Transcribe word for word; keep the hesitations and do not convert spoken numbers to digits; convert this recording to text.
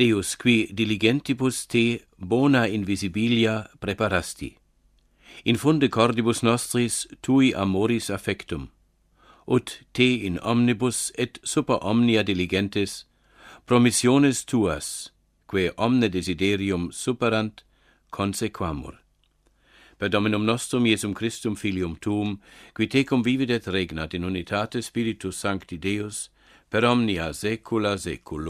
Deus qui diligentibus te bona invisibilia preparasti. Infunde cordibus nostris tui amoris affectum, ut te in omnibus et super omnia diligentes promissiones tuas, quae omne desiderium superant, consequamur. Per Dominum nostrum Iesum Christum Filium tuum, qui tecum vivit et regnat in unitate Spiritus Sancti Deus, per omnia saecula saeculorum.